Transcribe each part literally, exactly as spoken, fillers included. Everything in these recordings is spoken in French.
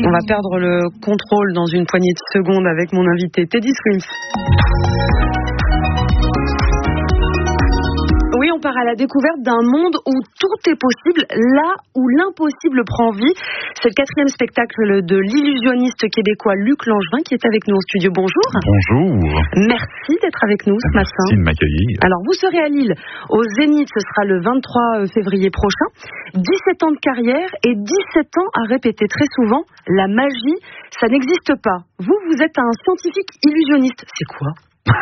On va perdre le contrôle dans une poignée de secondes avec mon invité Teddy Swims. Oui, on part à la découverte d'un monde où tout est possible, là où l'impossible prend vie. C'est le quatrième spectacle de l'illusionniste québécois Luc Langevin qui est avec nous au studio. Bonjour. Bonjour. Merci d'être avec nous ce Merci matin. Merci de m'accueillir. Alors, vous serez à Lille au Zénith, ce sera le vingt-trois février prochain. dix-sept ans de carrière et dix-sept ans à répéter très souvent, la magie, ça n'existe pas. Vous, vous êtes un scientifique illusionniste. C'est quoi ?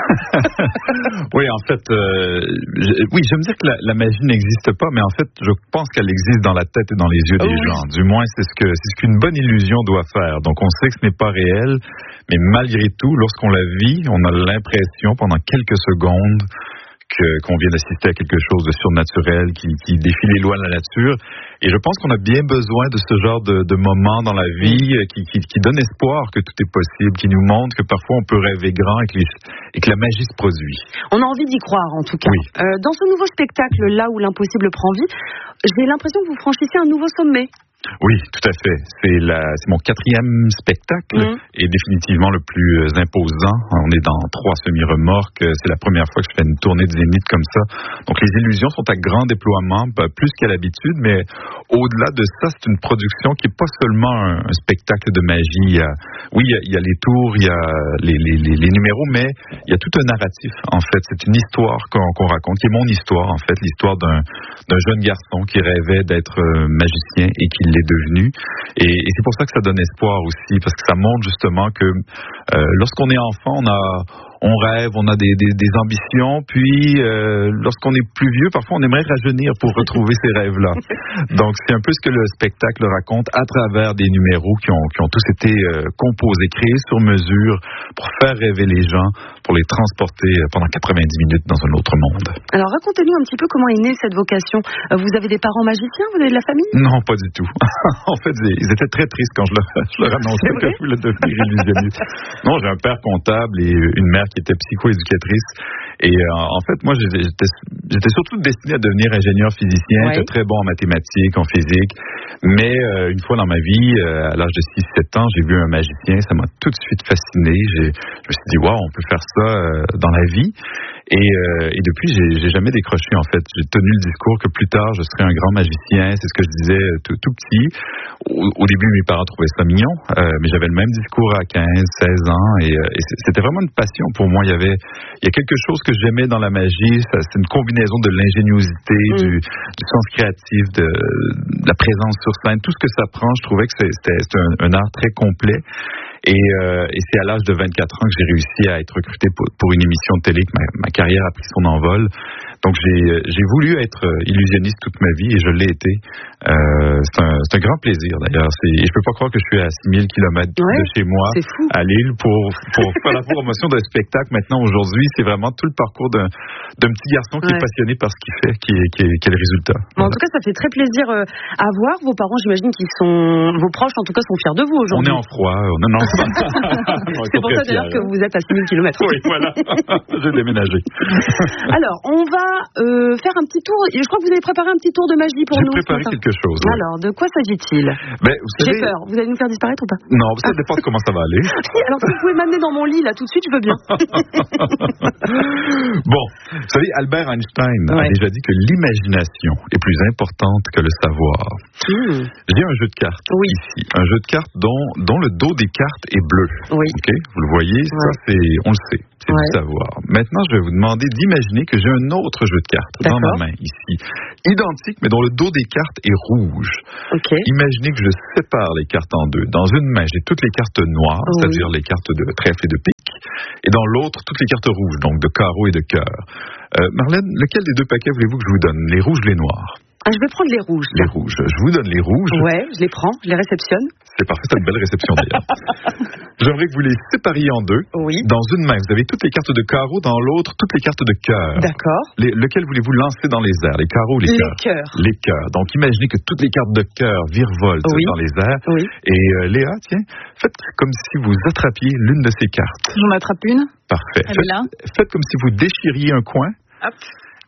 Oui, en fait, euh, je, oui, je me dire que la, la magie n'existe pas, mais en fait, je pense qu'elle existe dans la tête et dans les yeux des oui. gens. Du moins, c'est ce que c'est ce qu'une bonne illusion doit faire. Donc, on sait que ce n'est pas réel, mais malgré tout, lorsqu'on la vit, on a l'impression pendant quelques secondes que, qu'on vient d'assister à quelque chose de surnaturel qui, qui défie les lois de la nature. Et je pense qu'on a bien besoin de ce genre de, de moments dans la vie qui, qui, qui donne espoir que tout est possible, qui nous montre que parfois on peut rêver grand et que, les, et que la magie se produit. On a envie d'y croire, en tout cas. Oui. Euh, dans ce nouveau spectacle, là où l'impossible prend vie, j'ai l'impression que vous franchissez un nouveau sommet. Oui, tout à fait. C'est, la, c'est mon quatrième spectacle mmh. et définitivement le plus imposant. On est dans trois semi-remorques. C'est la première fois que je fais une tournée de Zénith comme ça. Donc, les illusions sont à grand déploiement, plus qu'à l'habitude, mais au-delà de ça, c'est une production qui n'est pas seulement un, un spectacle de magie. Il y a, oui, il y, a, il y a les tours, il y a les, les, les, les numéros, mais il y a tout un narratif, en fait. C'est une histoire qu'on, qu'on raconte, qui est mon histoire, en fait, l'histoire d'un, d'un jeune garçon qui rêvait d'être magicien et qui l'est devenu. Et, et c'est pour ça que ça donne espoir aussi, parce que ça montre justement que euh, lorsqu'on est enfant, on a on rêve, on a des, des, des ambitions, puis euh, lorsqu'on est plus vieux, parfois on aimerait rajeunir pour retrouver ces rêves-là. Donc c'est un peu ce que le spectacle raconte à travers des numéros qui ont, qui ont tous été euh, composés, créés sur mesure pour faire rêver les gens, pour les transporter pendant quatre-vingt-dix minutes dans un autre monde. Alors racontez-nous un petit peu comment est née cette vocation. Vous avez des parents magiciens? Vous avez de la famille? Non, pas du tout. En fait, ils étaient très tristes quand je leur, je leur annonçais que je voulais devenir illusionniste. Non, j'ai un père comptable et une mère qui était psycho-éducatrice. Et euh, en fait, moi, j'étais, j'étais surtout destiné à devenir ingénieur physicien. Ouais. J'étais très bon en mathématiques, en physique. Mais euh, une fois dans ma vie, euh, à l'âge de six sept ans, j'ai vu un magicien. Ça m'a tout de suite fasciné. J'ai, je me suis dit, waouh, on peut faire ça euh, dans la vie. Et, euh, et depuis, j'ai, j'ai jamais décroché, en fait. J'ai tenu le discours que plus tard, je serais un grand magicien. C'est ce que je disais tout, tout petit. Au, au début, mes parents trouvaient ça mignon, euh, mais j'avais le même discours à quinze, seize ans. Et, et c'était vraiment une passion pour moi. Il y avait, il y a quelque chose que j'aimais dans la magie. Ça, c'est une combinaison de l'ingéniosité, mmh. du, du sens créatif, de, de la présence sur scène. Tout ce que ça prend, je trouvais que c'était, c'était un, un art très complet. Et, euh, et c'est à l'âge de vingt-quatre ans que j'ai réussi à être recruté pour, pour une émission de télé, que ma, ma carrière a pris son envol. Donc j'ai, j'ai voulu être illusionniste toute ma vie et je l'ai été. Euh, c'est, un, c'est un grand plaisir d'ailleurs. C'est, et je peux pas croire que je suis à six mille kilomètres ouais, de chez moi, à Lille, pour, pour faire la promotion d'un spectacle. Maintenant, aujourd'hui, c'est vraiment tout le parcours d'un, d'un petit garçon qui ouais. est passionné par ce qu'il fait, qui est, qui est, qui est le résultat. Bon, voilà. En tout cas, ça fait très plaisir à voir. Vos parents, j'imagine qu'ils sont, vos proches en tout cas, sont fiers de vous aujourd'hui. On est en froid. Non, non. C'est pour ça d'ailleurs que vous êtes à six mille kilomètres. Oui, voilà. J'ai déménagé. Alors, on va euh, faire un petit tour. Je crois que vous avez préparé un petit tour de magie pour J'ai nous. J'ai préparé quelque chose. Oui. Alors, de quoi s'agit-il? Ben, vous savez... J'ai peur. Vous allez nous faire disparaître ou pas? Non, ça dépend de comment ça va aller. Alors, si vous pouvez m'amener dans mon lit, là, tout de suite, je veux bien. Bon, vous savez, Albert Einstein ouais. a déjà dit que l'imagination est plus importante que le savoir. Mmh. J'ai un jeu de cartes oui. ici. Un jeu de cartes dont, dont le dos des cartes est bleu. Oui. Okay? Vous le voyez? Ouais. Ça, c'est, on le sait. C'est ouais. du savoir. Maintenant, je vais vous demander d'imaginer que j'ai un autre jeu de cartes D'accord. dans ma main, ici. Identique, mais dont le dos des cartes est rouge. Okay. Imaginez que je sépare les cartes en deux. Dans une main, j'ai toutes les cartes noires, oui. c'est-à-dire les cartes de trèfle et de pique. Et dans l'autre, toutes les cartes rouges, donc de carreau et de cœur. Euh, Marlène, lequel des deux paquets voulez-vous que je vous donne? Les rouges ou les noirs? Ah, je vais prendre les rouges. Les rouges. Je vous donne les rouges. Ouais, je les prends, je les réceptionne. C'est parfait, c'est une belle réception d'ailleurs. J'aimerais que vous les sépariez en deux. Oui. Dans une main, vous avez toutes les cartes de carreau, dans l'autre, toutes les cartes de cœur. D'accord. Les, lequel voulez-vous lancer dans les airs? Les carreaux ou les cœurs? Les cœurs. Les cœurs. Donc imaginez que toutes les cartes de cœur virevoltent oui. dans les airs. Oui. Et euh, Léa, tiens, faites comme si vous attrapiez l'une de ces cartes. J'en attrape une. Parfait. Elle faites, est là. Faites comme si vous déchiriez un coin. Hop.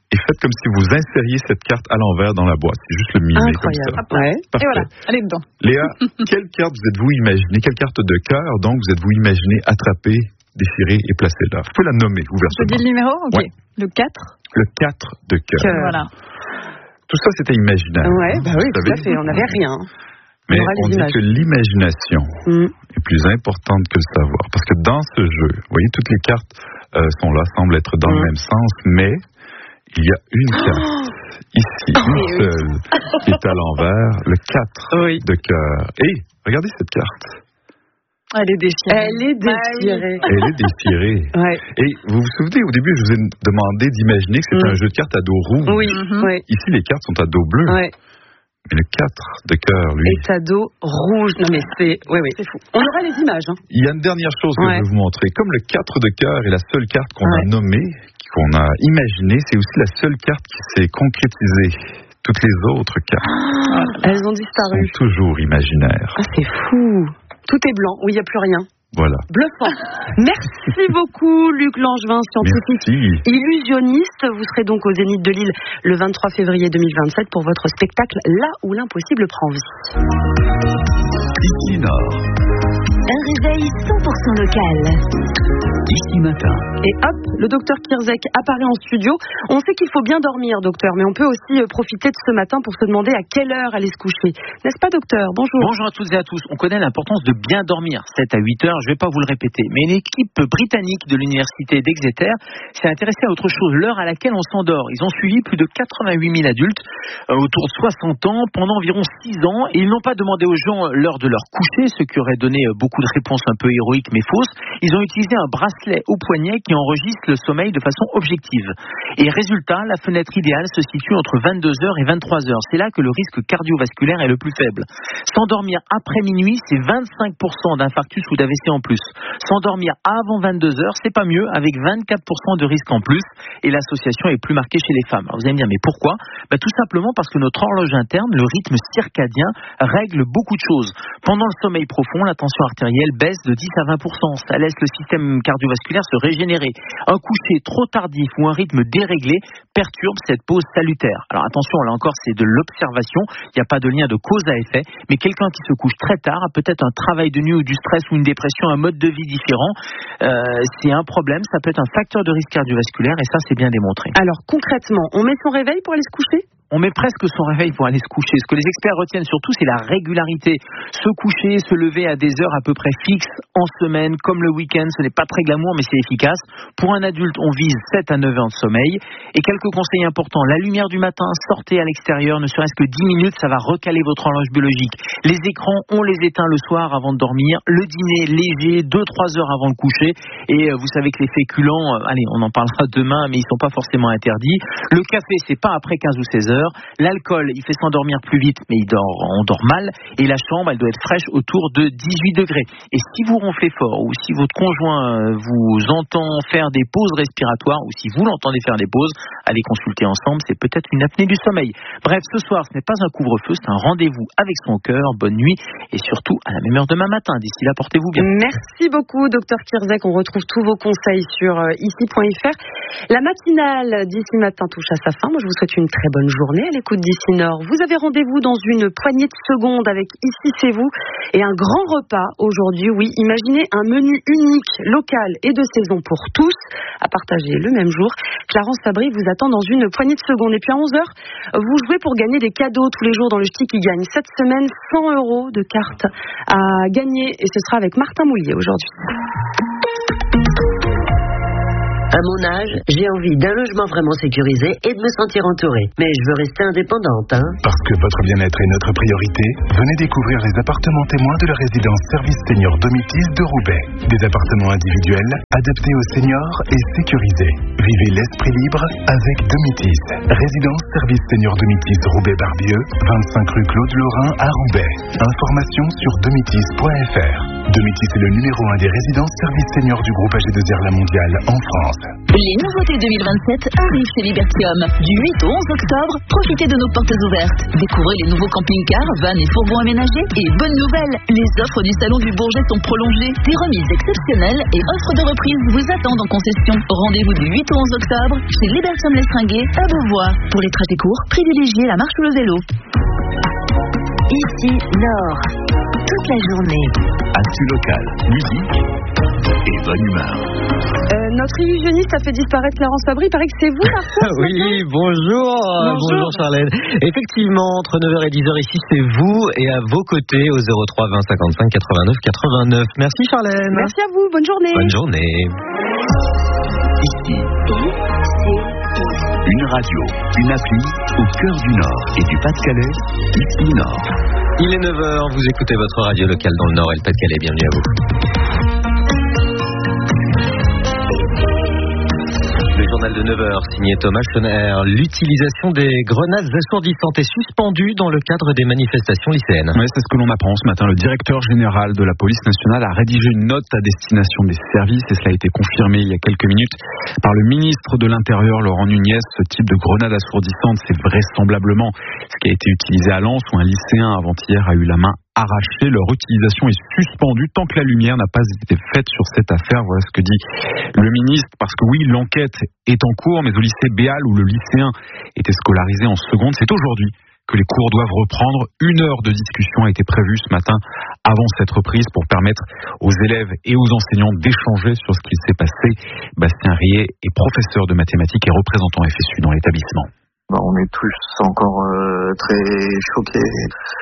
et faites comme si vous insériez cette carte à l'envers dans la boîte. C'est juste le mimer comme ça. Ouais. Et voilà, allez dedans. Léa, quelle carte vous êtes-vous imaginé, quelle carte de cœur, donc, vous êtes-vous imaginé attraper, déchirer et placer là? Vous pouvez la nommer ouvertement. Je dis le numéro? Ok. Ouais. Le quatre. Le quatre de cœur. Voilà. Tout ça, c'était imaginaire. Ouais, bah oui, tout savez? à fait. On n'avait rien. Mais on, on dit images. que l'imagination mm. est plus importante que le savoir. Parce que dans ce jeu, vous voyez, toutes les cartes euh, sont là, semblent être dans mm. le même sens, mais il y a une carte, ici, oh, une seule, oui. qui est à l'envers, le quatre oui. de cœur. Et regardez cette carte. Elle est déchirée. Elle est déchirée. Elle est déchirée. Ouais. Et vous vous souvenez, au début, je vous ai demandé d'imaginer que c'était mm. un jeu de cartes à dos rouge. Oui. Mm-hmm. oui. Ici, les cartes sont à dos bleu. Ouais. Mais le quatre de cœur, lui. est à dos rouge. Non, mais c'est. Oui, oui, c'est fou. On aura les images. Hein. Il y a une dernière chose que ouais. je vais vous montrer. Comme le quatre de cœur est la seule carte qu'on ouais. a nommée, qu'on a imaginée, c'est aussi la seule carte qui s'est concrétisée. Toutes les autres cartes. Ah, elles ont disparu. Sont toujours imaginaires. Ah, c'est fou. Tout est blanc, où il n'y a plus rien. Voilà. Bluffant. Merci beaucoup, Luc Langevin, scientifique Merci. illusionniste. Vous serez donc au Zénith de Lille le vingt-trois février deux mille vingt-sept pour votre spectacle Là où l'impossible prend vie. Ici Nord. Un réveil cent pour cent local. Ici Matin. Et hop, le docteur Kirzek apparaît en studio. On sait qu'il faut bien dormir, docteur, mais on peut aussi profiter de ce matin pour se demander à quelle heure aller se coucher. N'est-ce pas, docteur? Bonjour. Bonjour à toutes et à tous. On connaît l'importance de bien dormir. sept à huit heures, je ne vais pas vous le répéter. Mais une équipe britannique de l'université d'Exeter s'est intéressée à autre chose, l'heure à laquelle on s'endort. Ils ont suivi plus de quatre-vingt-huit mille adultes, euh, autour de soixante ans, pendant environ six ans. Et ils n'ont pas demandé aux gens l'heure de leur coucher, ce qui aurait donné beaucoup de réponses un peu héroïques mais fausses. Ils ont utilisé un bracelet au poignet qui enregistre le sommeil de façon objective. Et résultat, la fenêtre idéale se situe entre vingt-deux heures et vingt-trois heures. C'est là que le risque cardiovasculaire est le plus faible. S'endormir après minuit, c'est vingt-cinq pour cent d'infarctus ou d'A V C en plus. S'endormir avant vingt-deux heures, c'est pas mieux, avec vingt-quatre pour cent de risque en plus. Et l'association est plus marquée chez les femmes. Alors vous allez me dire, mais pourquoi? Bah, tout simplement parce que notre horloge interne, le rythme circadien, règle beaucoup de choses. Pendant le sommeil profond, la tension artérielle baisse de dix à vingt pour cent. Ça laisse le système cardiovasculaire se régénérer. Un coucher trop tardif ou un rythme déréglé perturbe cette pause salutaire. Alors attention, là encore, c'est de l'observation. Il n'y a pas de lien de cause à effet. Mais quelqu'un qui se couche très tard a peut-être un travail de nuit ou du stress ou une dépression, un mode de vie différent. Euh, c'est un problème. Ça peut être un facteur de risque cardiovasculaire et ça, c'est bien démontré. Alors concrètement, on met son réveil pour aller se coucher ? On met presque son réveil pour aller se coucher. Ce que les experts retiennent surtout, c'est la régularité. Se coucher, se lever à des heures à peu près fixes en semaine, comme le week-end. Ce n'est pas très glamour, mais c'est efficace. Pour un adulte, on vise sept à neuf heures de sommeil. Et quelques conseils importants. La lumière du matin, sortez à l'extérieur, ne serait-ce que dix minutes, ça va recaler votre horloge biologique. Les écrans, on les éteint le soir avant de dormir. Le dîner léger, deux à trois heures avant le coucher. Et vous savez que les féculents, allez, on en parlera demain, mais ils ne sont pas forcément interdits. Le café, c'est pas après quinze ou seize heures. L'alcool, il fait s'endormir plus vite, mais il dort, on dort mal. Et la chambre, elle doit être fraîche autour de dix-huit degrés. Et si vous ronflez fort, ou si votre conjoint vous entend faire des pauses respiratoires, ou si vous l'entendez faire des pauses, allez consulter ensemble, c'est peut-être une apnée du sommeil. Bref, ce soir, ce n'est pas un couvre-feu, c'est un rendez-vous avec son cœur. Bonne nuit, et surtout à la même heure demain matin. D'ici là, portez-vous bien. Merci beaucoup, docteur Kirzek. On retrouve tous vos conseils sur ici point f r. La matinale d'Ici Matin touche à sa fin. Moi, je vous souhaite une très bonne journée à l'écoute d'Ici Nord. Vous avez rendez-vous dans une poignée de secondes avec Ici c'est vous et un grand repas aujourd'hui. Oui, imaginez un menu unique, local et de saison pour tous à partager le même jour. Clarence Fabry vous attend dans une poignée de secondes. Et puis à onze heures, vous jouez pour gagner des cadeaux tous les jours dans le Ch'ti qui gagne. Cette semaine, cent euros de cartes à gagner et ce sera avec Martin Moulier aujourd'hui. À mon âge, j'ai envie d'un logement vraiment sécurisé et de me sentir entourée. Mais je veux rester indépendante, hein. Parce que votre bien-être est notre priorité, venez découvrir les appartements témoins de la résidence Service Senior Domitis de Roubaix. Des appartements individuels, adaptés aux seniors et sécurisés. Vivez l'esprit libre avec Domitis. Résidence Service Senior Domitis Roubaix-Barbieux, vingt-cinq rue Claude Lorrain à Roubaix. Informations sur domitis point f r. Domitis est le numéro un des résidences services seniors du groupe A G deux R La Mondiale en France. Les nouveautés deux mille vingt-sept arrivent chez Libertium. Du huit au onze octobre, profitez de nos portes ouvertes. Découvrez les nouveaux camping-cars, vannes et fourgons aménagés. Et bonne nouvelle, les offres du Salon du Bourget sont prolongées. Des remises exceptionnelles et offres de reprise vous attendent en concession. Rendez-vous du huit au onze octobre chez Libertium L'Estringuet à Beauvois. Pour les trajets courts, privilégiez la marche ou le vélo. Ici, Nord. Toute la journée. Actu local, musique et bonne humeur. Euh, notre illusionniste a fait disparaître Clarence Fabry. Il paraît que c'est vous, Martin. Oui, bonjour. Bonjour. Bonjour Charlène. Effectivement, entre neuf heures et dix heures ici, c'est vous et à vos côtés au zéro trois vingt cinquante-cinq quatre-vingt-neuf quatre-vingt-neuf. Merci Charlène. Merci à vous. Bonne journée. Bonne journée. Ici, une radio, une appli au cœur du Nord et du Pas-de-Calais. Ici Nord. Il est neuf heures, vous écoutez votre radio locale dans le Nord et le Pas-de-Calais. Bienvenue à vous. Le journal de neuf heures, signé Thomas Schoner. L'utilisation des grenades assourdissantes est suspendue dans le cadre des manifestations lycéennes. Oui, c'est ce que l'on apprend ce matin. Le directeur général de la police nationale a rédigé une note à destination des services et cela a été confirmé il y a quelques minutes par le ministre de l'Intérieur, Laurent Nunez. Ce type de grenade assourdissante, c'est vraisemblablement ce qui a été utilisé à Lens où un lycéen avant-hier a eu la main arrachée. Leur utilisation est suspendue tant que la lumière n'a pas été faite sur cette affaire. Voilà ce que dit le ministre. Parce que oui, l'enquête est en cours, mais au lycée Béal où le lycéen était scolarisé en seconde, c'est aujourd'hui que les cours doivent reprendre. Une heure de discussion a été prévue ce matin avant cette reprise pour permettre aux élèves et aux enseignants d'échanger sur ce qui s'est passé. Bastien Riet est professeur de mathématiques et représentant F S U dans l'établissement. Bah, on est tous encore euh, très choqués.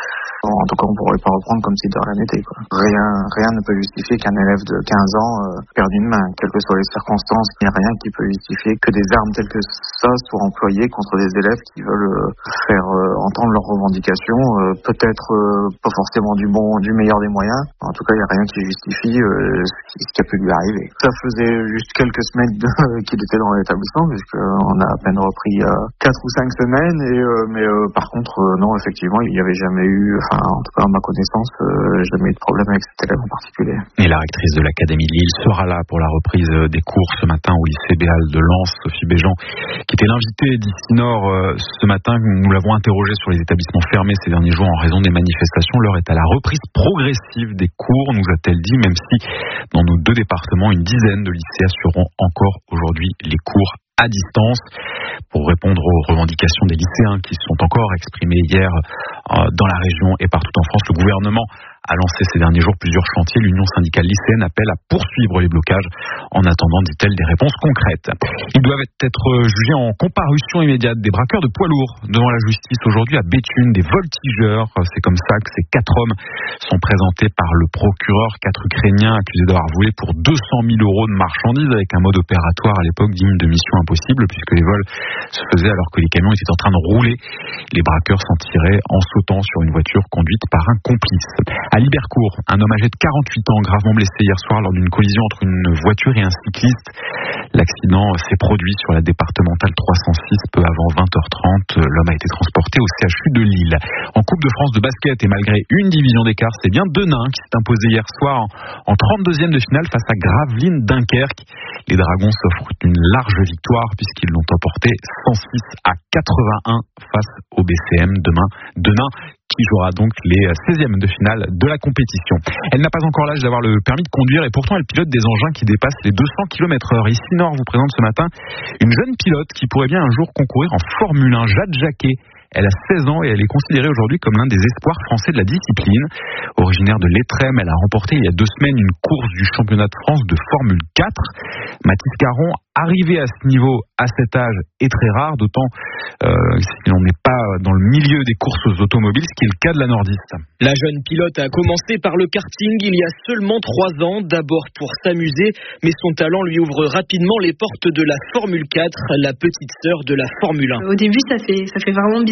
En tout cas, on ne pourrait pas reprendre comme si de rien n'était, quoi. Rien, rien ne peut justifier qu'un élève de quinze ans euh, perde une main, quelles que soient les circonstances. Il n'y a rien qui peut justifier que des armes telles que ça soient employées contre des élèves qui veulent euh, faire euh, entendre leurs revendications, euh, peut-être euh, pas forcément du bon, du meilleur des moyens. En tout cas, il n'y a rien qui justifie euh, ce, qui, ce qui a pu lui arriver. Ça faisait juste quelques semaines de, euh, qu'il était dans l'établissement, puisqu'on a à peine repris il y a quatre ou cinq semaines. Et euh, mais euh, par contre, euh, non, effectivement, il n'y avait jamais eu. Enfin, en tout cas, à ma connaissance, euh, jamais eu de problème avec cet élève en particulier. Et la rectrice de l'Académie de Lille sera là pour la reprise des cours ce matin au lycée Béal de Lens, Sophie Béjean, qui était l'invitée d'Ici Nord euh, ce matin. Nous l'avons interrogée sur les établissements fermés ces derniers jours en raison des manifestations. L'heure est à la reprise progressive des cours, nous a-t-elle dit, même si dans nos deux départements, une dizaine de lycées assureront encore aujourd'hui les cours à distance. Pour répondre aux revendications des lycéens qui sont encore exprimées hier euh, dans la région et partout en France, le gouvernement a lancé ces derniers jours plusieurs chantiers. L'Union syndicale lycéenne appelle à poursuivre les blocages en attendant, dit-elle, des réponses concrètes. Ils doivent être jugés en comparution immédiate. Des braqueurs de poids lourds devant la justice aujourd'hui à Béthune, des voltigeurs. C'est comme ça que ces quatre hommes sont présentés par le procureur. Quatre Ukrainiens accusés d'avoir volé pour deux cent mille euros de marchandises avec un mode opératoire à l'époque digne de Mission Impossible puisque les vols se faisaient alors que les camions étaient en train de rouler. Les braqueurs s'en tiraient en sautant sur une voiture conduite par un complice. À Libercourt, un homme âgé de quarante-huit ans gravement blessé hier soir lors d'une collision entre une voiture et un cycliste. L'accident s'est produit sur la départementale trois cent six peu avant vingt heures trente. L'homme a été transporté au C H U de Lille. En Coupe de France de basket et malgré une division d'écart, c'est bien Denain qui s'est imposé hier soir en trente-deuxième de finale face à Gravelines Dunkerque. Les Dragons s'offrent une large victoire puisqu'ils l'ont emporté cent six à quatre-vingt-un face au B C M demain. Denain qui jouera donc les seizièmes de finale de la compétition. Elle n'a pas encore l'âge d'avoir le permis de conduire et pourtant elle pilote des engins qui dépassent les deux cents kilomètres heure. Ici Nord vous présente ce matin une jeune pilote qui pourrait bien un jour concourir en Formule un, Jade Jacquet. Elle a seize ans et elle est considérée aujourd'hui comme l'un des espoirs français de la discipline. Originaire de l'Étrême, elle a remporté il y a deux semaines une course du championnat de France de Formule quatre. Mathis Caron, arrivé à ce niveau, à cet âge, est très rare, d'autant euh, si l'on n'est pas dans le milieu des courses automobiles, ce qui est le cas de la nordiste. La jeune pilote a commencé par le karting il y a seulement trois ans, d'abord pour s'amuser, mais son talent lui ouvre rapidement les portes de la Formule quatre, la petite sœur de la Formule un. Au début, ça fait, ça fait vraiment bizarre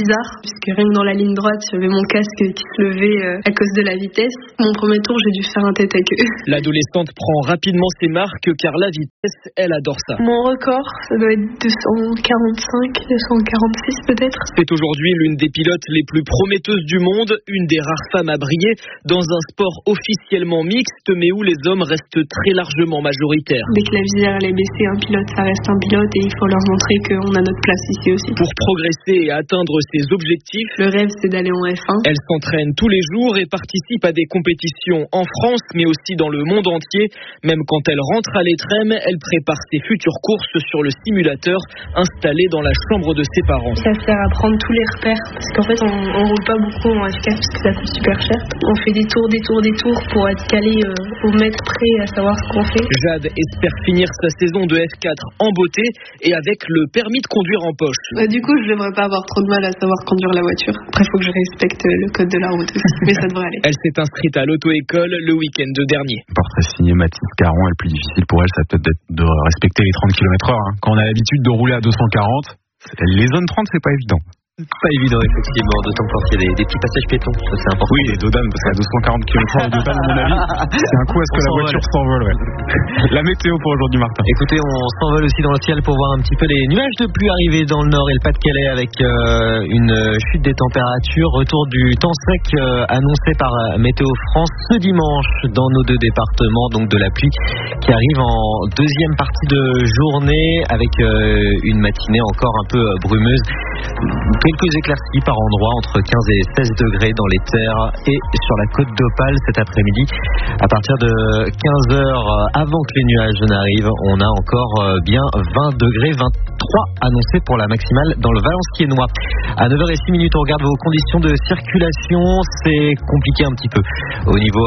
bizarre, puisque rien que dans la ligne droite, j'avais mon casque qui se levait euh, à cause de la vitesse. Mon premier tour, j'ai dû faire un tête à queue. L'adolescente prend rapidement ses marques car la vitesse, elle adore ça. Mon record, ça doit être deux cent quarante-cinq, deux cent quarante-six peut-être. C'est aujourd'hui l'une des pilotes les plus prometteuses du monde, une des rares femmes à briller dans un sport officiellement mixte, mais où les hommes restent très largement majoritaires. Dès que la visière elle est baissée, un pilote, ça reste un pilote et il faut leur montrer qu'on a notre place ici aussi. Pour progresser et atteindre ses objectifs, le rêve c'est d'aller en F un. Elle s'entraîne tous les jours et participe à des compétitions en France, mais aussi dans le monde entier. Même quand elle rentre à l'Étrême, elle prépare ses futures courses sur le simulateur installé dans la chambre de ses parents. Ça sert à prendre tous les repères, parce qu'en fait on, on roule pas beaucoup en F quatre parce que ça coûte super cher. On fait des tours, des tours, des tours pour être calé euh, au mètre près à savoir ce qu'on fait. Jade espère finir sa saison de F quatre en beauté et avec le permis de conduire en poche. Bah, du coup, je devrais pas avoir trop de mal à savoir conduire la voiture. Après, il faut que je respecte le code de la route, mais ça devrait aller. Elle s'est inscrite à l'auto-école le week-end dernier. Portrait signé Mathilde Caron, et le plus difficile pour elle, ça peut être de respecter les trente kilomètres heure. Hein. Quand on a l'habitude de rouler à deux cent quarante, les zones trente, c'est pas évident. Pas évident, effectivement, d'autant quand il y a des, des petits passages piétons, ça c'est important. Oui, les dodanes, parce qu'à deux cent quarante kilomètres heure, les dodanes, à mon avis, c'est un coup à ce que la voiture s'envole. Ouais. La météo pour aujourd'hui, Martin. Écoutez, on s'envole aussi dans le ciel pour voir un petit peu les nuages de pluie arriver dans le nord et le Pas-de-Calais avec euh, une chute des températures, retour du temps sec euh, annoncé par Météo France ce dimanche dans nos deux départements, donc de la pluie qui arrive en deuxième partie de journée avec euh, une matinée encore un peu euh, brumeuse. Quelques éclaircies par endroits entre quinze et seize degrés dans les terres et sur la côte d'Opale cet après-midi. À partir de quinze heures, avant que les nuages n'arrivent, on a encore bien vingt degrés, vingt-trois annoncés pour la maximale dans le Valenciennois. À neuf heures six, on regarde vos conditions de circulation. C'est compliqué un petit peu au niveau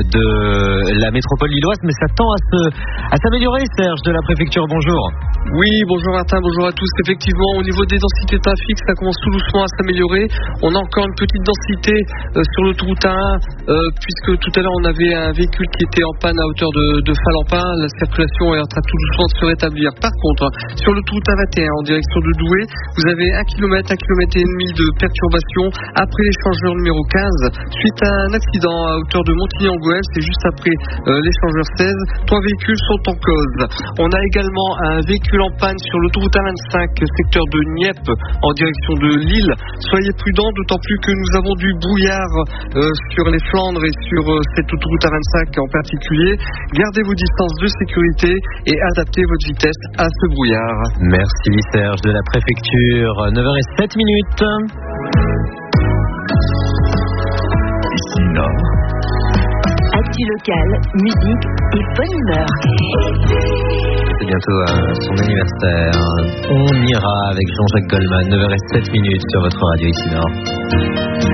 de la métropole lilloise, mais ça tend à, se, à s'améliorer. Serge de la préfecture, bonjour. Oui, bonjour Martin, bonjour à tous. Effectivement, au niveau des densités de trafic, ça commence tout doucement à s'améliorer. On a encore une petite densité euh, sur l'autoroute A un, euh, puisque tout à l'heure on avait un véhicule qui était en panne à hauteur de, de Falampin. La circulation est en train tout doucement de se rétablir. Par contre, sur l'autoroute A vingt et un en direction de Douai, vous avez un kilomètre, un kilomètre et demi de perturbation après l'échangeur numéro quinze, suite à un accident à hauteur de Montigny-en-Goël. C'est juste après euh, l'échangeur seize. Trois véhicules sont en cause. On a également un véhicule en panne sur l'autoroute A vingt-cinq, secteur de Nieppe, en direction de Lille. Soyez prudents, d'autant plus que nous avons du brouillard euh, sur les Flandres et sur euh, cette autoroute A vingt-cinq en particulier. Gardez vos distances de sécurité et adaptez votre vitesse à ce brouillard. Merci Serge de la préfecture. neuf heures sept. Ici Nord. Actu local, musique et bonne humeur. C'est bientôt euh, son anniversaire. On ira avec Jean-Jacques Goldman, neuf heures sept sur votre radio ici Nord.